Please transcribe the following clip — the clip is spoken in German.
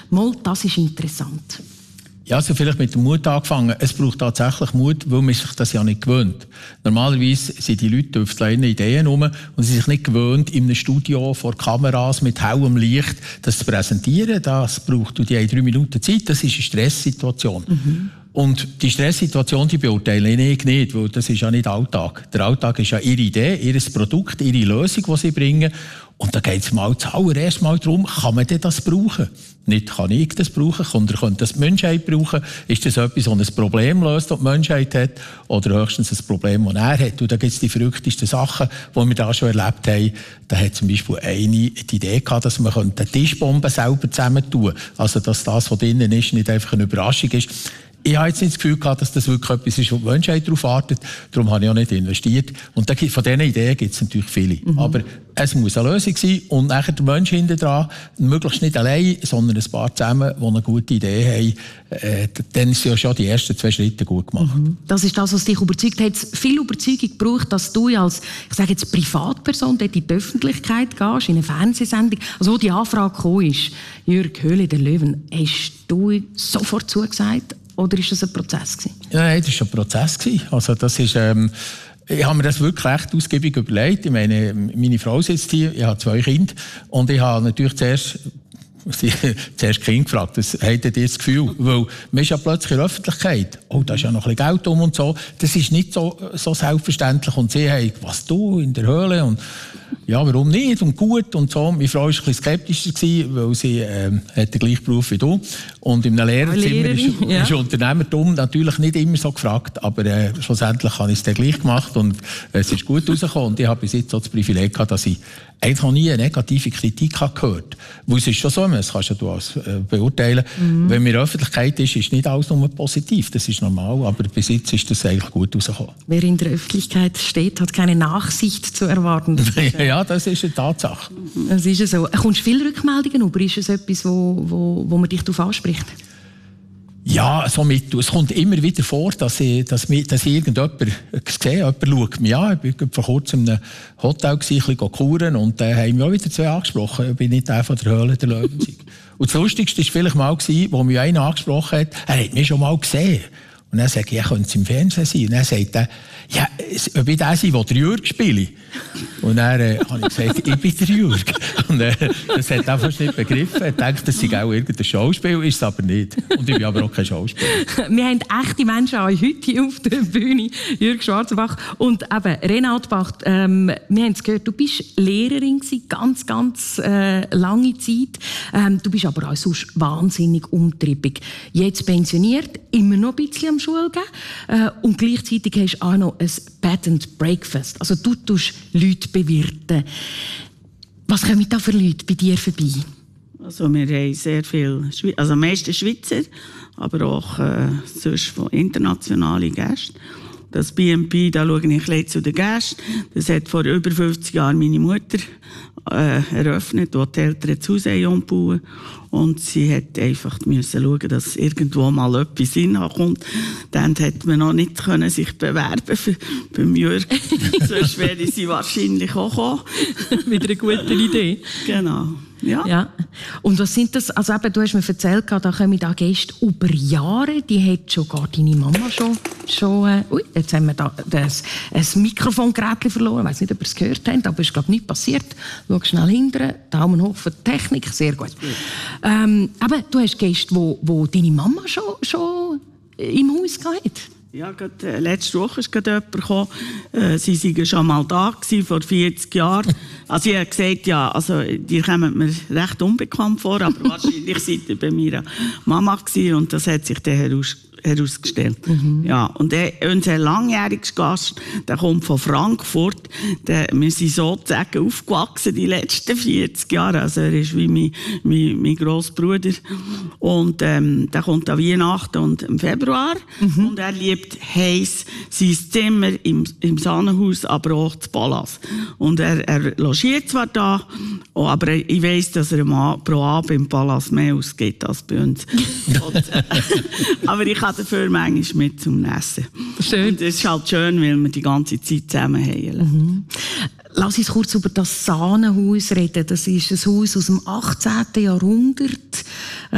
mal, das ist interessant? Ja, also vielleicht mit dem Mut angefangen. Es braucht tatsächlich Mut, weil man sich das ja nicht gewöhnt. Normalerweise sind die Leute auf kleinen Ideen rum und sie sind sich nicht gewöhnt, in einem Studio vor Kameras mit hellem Licht das zu präsentieren. Das braucht die 3 Minuten Zeit. Das ist eine Stresssituation. Und die Stresssituation, die beurteile ich nicht, weil das ist ja nicht Alltag. Der Alltag ist ja ihre Idee, ihr Produkt, ihre Lösung, die sie bringen. Und da geht es mal zuallererst mal darum, kann man denn das brauchen? Nicht kann ich das brauchen, oder könnte das die Menschheit brauchen? Ist das etwas, das ein Problem löst, das die Menschheit hat? Oder höchstens ein Problem, das er hat? Und da gibt es die verrücktesten Sachen, die wir da schon erlebt haben. Da hat zum Beispiel eine die Idee gehabt, dass man eine Tischbombe selber zusammentun könnte. Also, dass das, was drinnen ist, nicht einfach eine Überraschung ist. Ich habe jetzt nicht das Gefühl gehabt, dass das wirklich etwas ist, wo die Menschheit darauf wartet. Darum habe ich auch nicht investiert. Und von diesen Ideen gibt es natürlich viele. Aber es muss eine Lösung sein. Und nachher der Mensch hinten dran, möglichst nicht allein, sondern ein paar zusammen, die eine gute Idee haben. Dann sind ja schon die ersten 2 Schritte gut gemacht. Das ist das, was dich überzeugt hat. Viel Überzeugung gebraucht, dass du als, ich sage jetzt, Privatperson dort in die Öffentlichkeit gehst, in eine Fernsehsendung. Also, wo die Anfrage gekommen ist, Jürg, Höhle der Löwen, hast du sofort zugesagt? Oder war das ein Prozess gewesen? Nein, das war ein Prozess gewesen. Also das ist, ich habe mir das wirklich recht ausgiebig überlegt. Ich meine, meine Frau sitzt hier, ich habe 2 Kinder und ich habe natürlich zuerst Kind gefragt, was habt ihr das Gefühl? Weil man ist ja plötzlich in der Öffentlichkeit. Oh, da ist ja noch ein bisschen Geld und so. Das ist nicht so selbstverständlich. Und sie haben, was du in der Höhle? Und ja, warum nicht? Und gut und so. Meine Frau war ein bisschen skeptischer, weil sie hat den gleichen Beruf wie du. Und in einem Lehrerzimmer ist Unternehmertum natürlich nicht immer so gefragt. Aber schlussendlich habe ich es dann gleich gemacht und es ist gut rausgekommen. Und ich habe bis jetzt so das Privileg gehabt, dass ich eigentlich noch nie eine negative Kritik gehört habe. Weil es ist schon so, das kannst du als beurteilen. Wenn man in der Öffentlichkeit ist nicht alles nur positiv. Das ist normal. Aber bis jetzt ist das eigentlich gut rausgekommen. Wer in der Öffentlichkeit steht, hat keine Nachsicht zu erwarten. Ja, das ist eine Tatsache. Das ist so. Kommst du viele Rückmeldungen über? Ist es etwas, wo man dich darauf anspricht? Ja, so mit. Es kommt immer wieder vor, dass irgendjemand sehe, jemand schaut mich an. Ich war vor kurzem in einem Hotel, ein bisschen kuren, und da haben mich auch wieder 2 angesprochen. Ich bin nicht der von der Höhle der Löwen. Und das Lustigste war vielleicht mal, wo mich einer angesprochen hat, er hat mich schon mal gesehen. Und dann sage ich, ja, könnte es im Fernsehen sein? Und dann sagt er, ja, ob ich der sein, der Jürg spiele. Und dann habe ich gesagt, ich bin der Jürg. Und das hat er fast nicht begriffen. Er denkt, das sei auch irgendein Schauspiel, ist es aber nicht. Und ich bin aber auch kein Schauspieler. Wir haben echte Menschen heute hier auf der Bühne. Jürg Schwarzenbach und eben Renate Bach. Wir haben es gehört, du bist Lehrerin gewesen, ganz lange Zeit. Du bist aber auch sonst wahnsinnig umtriebig. Jetzt pensioniert, immer noch ein bisschen am Schule geben. Und gleichzeitig hast du auch noch ein Bed and Breakfast. Also du tust Leute bewirten. Was kommen da für Leute bei dir vorbei? Also wir haben sehr viele, also meistens Schweizer, aber auch sonst von internationalen Gästen. Das B&B, da schaue ich ein bisschen zu den Gästen. Das hat vor über 50 Jahren meine Mutter eröffnet, wo die Eltern zu Hause umbauen. Und sie hat einfach müssen schauen, dass irgendwo mal etwas hinkommt. Dann hätte man noch nicht können sich bewerben beim Jürg. Sonst wäre sie wahrscheinlich auch gekommen. Mit einer guten Idee. Genau. Ja. Und was sind das? Also eben, du hast mir erzählt, da kommen da Gäste über Jahre. Die hat schon gar deine Mama schon jetzt haben wir da ein Mikrofongerät verloren. Ich weiss nicht, ob ihr es gehört habt, aber es ist, glaube ich, nichts passiert. Schau schnell hinterher. Daumen hoch für die Technik. Sehr gut. Aber du hast Gäste, wo deine Mama schon im Haus hatte. Ja, gerade, letzte Woche ist gerade jemand gekommen. Sie waren schon mal da gewesen, vor 40 Jahren. Also, sie hat gesagt, ja, also, die kommen mir recht unbekannt vor, aber wahrscheinlich seid ihr bei meiner Mama gewesen, und das hat sich dann herausgestellt. Ja, und unser langjähriger Gast, der kommt von Frankfurt. Wir sind sozusagen aufgewachsen die letzten 40 Jahre. Also er ist wie mein Grossbruder. Und der kommt an Weihnachten und im Februar. Und er liebt heiß sein Zimmer im Sahnenhaus, aber auch das Palast. Und er logiert zwar da, aber ich weiss, dass er pro Abend im Palast mehr ausgeht als bei uns. Aber ich habe dafür manchmal mit zum Essen. Schön. Und das ist halt schön, weil wir die ganze Zeit zusammen haben. Lass uns kurz über das Sahnenhaus reden. Das ist ein Haus aus dem 18. Jahrhundert.